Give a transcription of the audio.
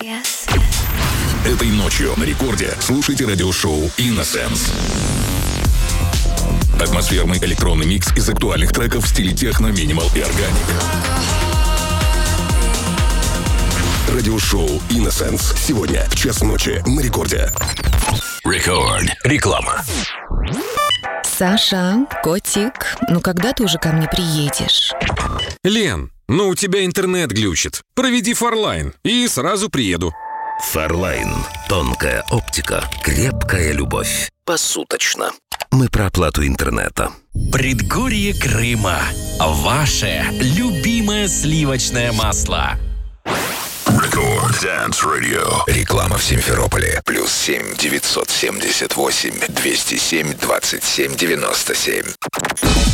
Этой ночью на рекорде слушайте радиошоу Innocence. Атмосферный электронный микс из актуальных треков в стиле техно, минимал и органик. Радиошоу Innocence. Сегодня в час ночи на рекорде. Рекорд. Реклама. Саша, котик, ну когда ты уже ко мне приедешь? Лен, ну у тебя интернет глючит. Проведи Фарлайн и сразу приеду. Фарлайн. Тонкая оптика, крепкая любовь. Посуточно. Мы про оплату интернета. Предгорье Крыма. Ваше любимое сливочное масло. Рекорд Dance Radio. Реклама в Симферополе. +7 978 207 27 97.